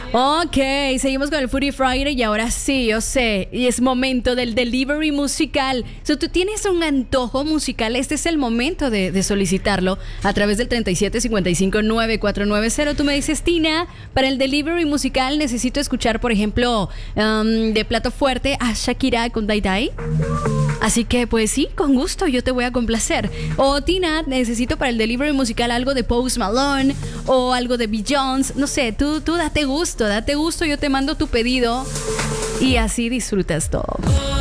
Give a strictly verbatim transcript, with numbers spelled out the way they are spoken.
Ok, seguimos con el Foodie Friday y ahora sí, yo sé, y es momento del delivery musical. Si tú tienes un antojo musical, este es el momento de, de solicitarlo a través del treinta y siete cincuenta y cinco noventa y cuatro noventa. Tú me dices, Tina, para el delivery musical necesito escuchar, por ejemplo, um, de plato fuerte a Shakira con Dai Dai. Así que, pues sí, con gusto, yo te voy a complacer. O Tina, necesito para el delivery musical algo de Post Malone o algo de Beyoncé. No sé, tú, tú date gusto, date gusto, yo te mando tu pedido y así disfrutas todo.